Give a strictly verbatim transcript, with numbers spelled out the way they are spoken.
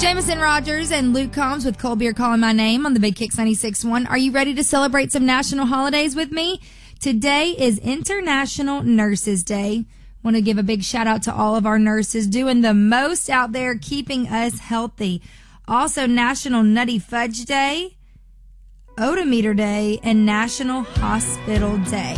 Jameson Rogers and Luke Combs with Cold Beer Calling My Name on the Big Kicks ninety-six point one. Are you ready to celebrate some national holidays with me? Today is International Nurses Day. Want to give a big shout out to all of our nurses doing the most out there keeping us healthy. Also National Nutty Fudge Day, Odometer Day, and National Hospital Day.